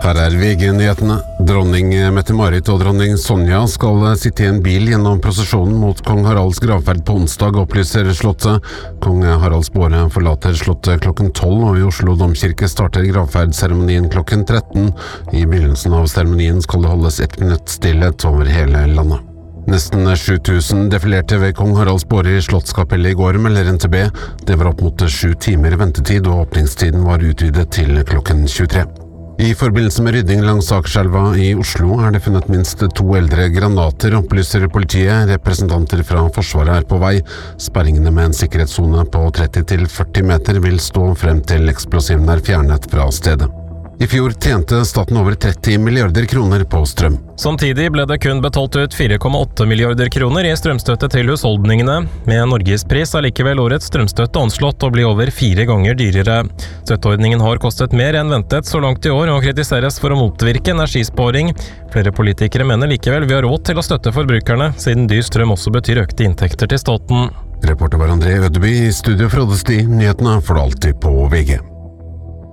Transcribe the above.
Her VG-nyhetene. Dronning Mette-Marit og dronning Sonja skal sitte i en bil gjennom prosesjonen mot kong Haralds gravferd på onsdag, opplyser Slottet. Kong Haralds båre forlater Slottet klokken 12, og i Oslo domkirke starter gravferdseremonien klokken 13. I begynnelsen av seremonien skal det holdes 1 minutt stillhet over hele landet. Nesten 7000 defilerte ved kong Haralds båre i Slottskapellet i går, melder NTB. Det var opp mot 7 timer ventetid, og åpningstiden var utvidet til klokken 23. I forbindelse med rydding langs Akerselva i Oslo er det funnet minst 2 eldre granater, opplyser politiet. Representanter fra Forsvaret er på vei. Sperringene med en sikkerhetszone på 30 til 40 meter vil stå frem til eksplosivene er fjernet fra stedet. I fjor tjente staten over 30 milliarder kroner på strøm. Samtidig ble det kun betalt ut 4,8 milliarder kroner i strømstøtte til husholdningene. Med Norgespris er likevel årets strømstøtte anslått å bli over 4 ganger dyrere. Støtteordningen har kostet mer enn ventet så langt i år, og kritiseres for å motvirke energisparing. Flere politikere mener likevel vi har råd til å støtte forbrukerne, siden dyr strøm også betyr økte inntekter til staten. Reporter var André Ødeby. I studio fra Oddesti. Nyhetene får du alltid på VG.